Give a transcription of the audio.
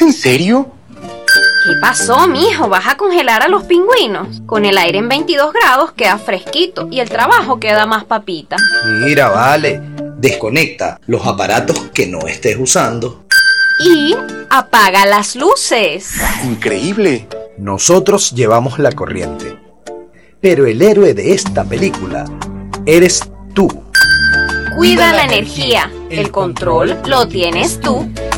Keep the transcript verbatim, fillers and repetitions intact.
en serio? ¿Qué pasó, mijo? ¿Vas a congelar a los pingüinos? Con el aire en veintidós grados queda fresquito y el trabajo queda más papita. Mira, vale, desconecta los aparatos que no estés usando. Y apaga las luces. Increíble. Nosotros llevamos la corriente, pero el héroe de esta película eres tú. Cuida la energía. El control lo tienes tú.